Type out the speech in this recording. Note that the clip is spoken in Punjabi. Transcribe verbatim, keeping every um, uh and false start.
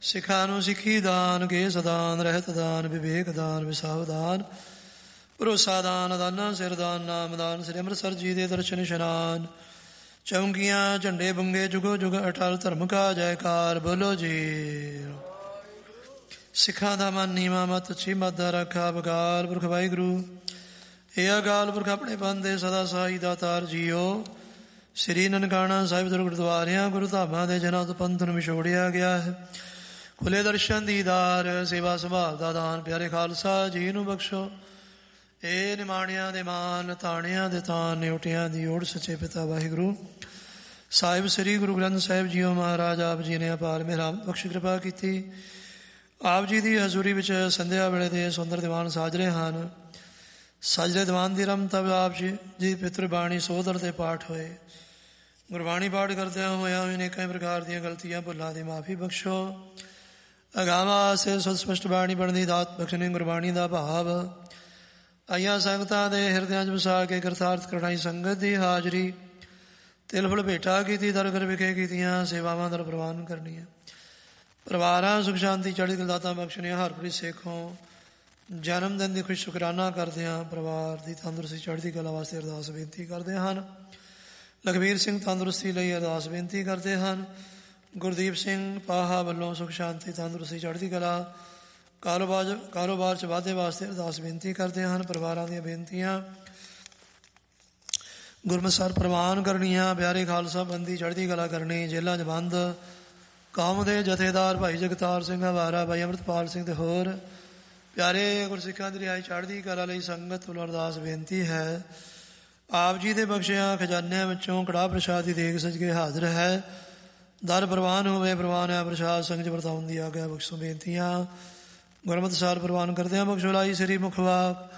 ਸਿੱਖਾਂ ਨੂੰ ਸਿੱਖੀ ਦਾਨ, ਕੇਸ ਦਾਨ, ਰਹਿਤ ਦਾਨ, ਵਿਵੇਕ ਦਾਨ, ਵਿਸਾਵ ਦਾਨ, ਭਰੋਸਾ ਦਾਨ, ਦਾਨਾ ਸਿਰ ਦਾਨ, ਨਾਮ ਦਾਨ, ਸ੍ਰੀ ਅੰਮ੍ਰਿਤਸਰ ਜੀ ਦੇ ਦਰਸ਼ਨ ਇਸ਼ਨਾਨ, ਚੌਂਕੀਆਂ ਝੰਡੇ ਬੰਗੇ, ਜੁਗੋ ਜੁਗ ਅਟਲ ਧਰਮ ਕਾ ਜੈਕਾਰ, ਬੋਲੋ ਜੀ। ਸਿੱਖਾਂ ਦਾ ਮਨ ਨੀਵਾਂ ਮਤ ਅੱਛੀ ਮਤ ਦਾ ਰਾਖਾ ਬਕਾਲ ਪੁਰਖ ਵਾਹਿਗੁਰੂ। ਇਹ ਅਕਾਲ ਪੁਰਖ ਆਪਣੇ ਪੰਥ ਦੇ ਸਦਾ ਸਹਾਈ ਦਾਤਾਰ ਜੀਓ। ਸ੍ਰੀ ਨਨਕਾਣਾ ਸਾਹਿਬ ਦਰ ਗੁਰਦੁਆਰਿਆਂ ਗੁਰੂ ਧਾਮਾਂ ਦੇ ਜਨਾਂ ਤੋਂ ਪੰਥ ਨੂੰ ਵਿਛੋੜਿਆ ਗਿਆ ਹੈ। ਖੁੱਲੇ ਦਰਸ਼ਨ ਦੀਦਾਰ, ਸੇਵਾ ਸੰਭਾਲ ਦਾ ਦਾਨ ਪਿਆਰੇ ਖਾਲਸਾ ਜੀ ਨੂੰ ਬਖਸ਼ੋ। ਇਹ ਨਿਮਾਣਿਆਂ ਦੇ ਮਾਨ, ਤਾਣਿਆਂ ਦੇ ਤਾਨ, ਨਿਉਟਿਆਂ ਦੀ ਓੜ, ਸੱਚੇ ਪਿਤਾ ਵਾਹਿਗੁਰੂ ਸਾਹਿਬ ਸ੍ਰੀ ਗੁਰੂ ਗ੍ਰੰਥ ਸਾਹਿਬ ਜੀਓ ਮਹਾਰਾਜ ਆਪ ਜੀ ਨੇ ਅਪਾਰ ਮੇਰਾ ਬਖਸ਼ ਕਿਰਪਾ ਕੀਤੀ। ਆਪ ਜੀ ਦੀ ਹਜ਼ੂਰੀ ਵਿੱਚ ਸੰਧਿਆ ਵੇਲੇ ਦੇ ਸੁੰਦਰ ਦੀਵਾਨ ਸਾਜਰੇ ਹਨ। ਸਾਜਰੇ ਦੀਵਾਨ ਦੀ ਰਮਤਾ ਆਪ ਜੀ ਦੀ ਪਿਤਰ ਬਾਣੀ ਸੋਧਰ ਦੇ ਪਾਠ ਹੋਏ। ਗੁਰਬਾਣੀ ਪਾਠ ਕਰਦਿਆਂ ਹੋਇਆਂ ਵੀ ਅਨੇਕਾਂ ਪ੍ਰਕਾਰ ਦੀਆਂ ਗਲਤੀਆਂ ਭੁੱਲਾਂ ਦੀ ਮਾਫੀ ਬਖਸ਼ੋ। ਅਗਾਵਾਂ ਸੇ ਸਪਸ਼ਟ ਬਾਣੀ ਬਣਨ ਦੀ ਦਾਤ ਬਖਸ਼ਣੀ ਗੁਰਬਾਣੀ ਦਾ ਭਾਵ ਆਈਆਂ ਸੰਗਤਾਂ ਦੇ ਹਿਰਦਿਆਂ 'ਚ ਵਸਾ ਕੇ ਕਰਤਾਰਥ ਕਰਨਾਈ ਸੰਗਤ ਦੀ ਹਾਜ਼ਰੀ ਤਿਲ ਫੁਲ ਭੇਟਾ ਕੀਤੀ, ਦਰ ਘਰ ਵਿਖੇ ਕੀਤੀਆਂ ਸੇਵਾਵਾਂ ਦਰ ਪ੍ਰਵਾਨ ਕਰਨੀਆਂ। ਪਰਿਵਾਰਾਂ ਸੁਖ ਸ਼ਾਂਤੀ ਚੜ੍ਹਦੀ ਕਲਾ ਦਾਤਾਂ ਬਖਸ਼ਣੀਆਂ। ਹਰਪ੍ਰੀਤ ਸੇਖੋਂ ਜਨਮ ਦਿਨ ਦੀ ਖੁਸ਼ ਸ਼ੁਕਰਾਨਾ ਕਰਦਿਆਂ ਪਰਿਵਾਰ ਦੀ ਤੰਦਰੁਸਤੀ ਚੜ੍ਹਦੀ ਕਲਾ ਵਾਸਤੇ ਅਰਦਾਸ ਬੇਨਤੀ ਕਰਦੇ ਹਨ। ਲਖਵੀਰ ਸਿੰਘ ਤੰਦਰੁਸਤੀ ਲਈ ਅਰਦਾਸ ਬੇਨਤੀ ਕਰਦੇ ਹਨ। ਗੁਰਦੀਪ ਸਿੰਘ ਪਾਹਾ ਵੱਲੋਂ ਸੁਖ ਸ਼ਾਂਤੀ ਤੰਦਰੁਸਤੀ ਚੜ੍ਹਦੀ ਕਲਾ ਕਾਰੋਬਾਰ ਕਾਰੋਬਾਰ 'ਚ ਵਾਧੇ ਵਾਸਤੇ ਅਰਦਾਸ ਬੇਨਤੀ ਕਰਦੇ ਹਨ। ਪਰਿਵਾਰਾਂ ਦੀਆਂ ਬੇਨਤੀਆਂ ਗੁਰਮਤਿ ਪ੍ਰਵਾਨ ਕਰਨੀਆਂ। ਪਿਆਰੇ ਖਾਲਸਾ ਬੰਦੀ ਚੜ੍ਹਦੀ ਕਲਾ ਕਰਨੀ। ਜੇਲ੍ਹਾਂ 'ਚ ਬੰਦ ਕੌਮ ਦੇ ਜਥੇਦਾਰ ਭਾਈ ਜਗਤਾਰ ਸਿੰਘ ਹਵਾਰਾ, ਭਾਈ ਅੰਮ੍ਰਿਤਪਾਲ ਸਿੰਘ ਤੇ ਹੋਰ ਪਿਆਰੇ ਗੁਰਸਿੱਖਾਂ ਦੀ ਰਿਹਾਈ ਚੜ੍ਹਦੀ ਕਲਾ ਲਈ ਸੰਗਤ ਵੱਲੋਂ ਅਰਦਾਸ ਬੇਨਤੀ ਹੈ। ਆਪ ਜੀ ਦੇ ਬਖਸ਼ਿਆਂ ਖਜ਼ਾਨਿਆਂ ਵਿੱਚੋਂ ਕੜਾਹ ਪ੍ਰਸ਼ਾਦ ਦੀ ਦੇਗ ਸਜ ਕੇ ਹਾਜ਼ਰ ਹੈ। ਦਰ ਪ੍ਰਵਾਨ ਹੋਵੇ, ਪ੍ਰਵਾਨ ਹੈ ਪ੍ਰਸ਼ਾਦ ਸੰਗਤ ਵਰਤਾਉਣ ਦੀ ਆਗਿਆ ਬਖਸ਼ੋ। ਬੇਨਤੀਆਂ ਗੁਰਮਤਿ ਸਾਰ ਪ੍ਰਵਾਨ ਕਰਦਿਆਂ ਬਖਸ਼ੋ ਲਾਈ ਸ੍ਰੀ ਮੁਖਵਾਕ